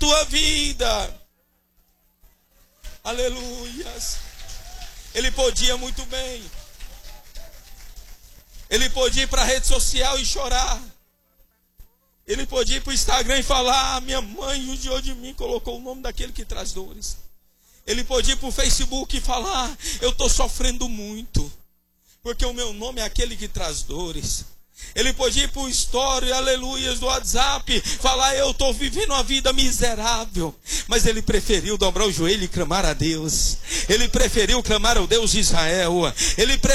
tua vida. Aleluias. Ele podia muito bem. Ele podia ir para a rede social e chorar. Ele podia ir para o Instagram e falar: minha mãe judiou de mim, colocou o nome daquele que traz dores. Ele podia ir para o Facebook e falar: eu estou sofrendo muito, porque o meu nome é aquele que traz dores. Ele podia ir para o story, aleluias, do WhatsApp, falar: eu estou vivendo uma vida miserável. Mas ele preferiu dobrar o joelho e clamar a Deus. Ele preferiu clamar ao Deus de Israel. Ele preferiu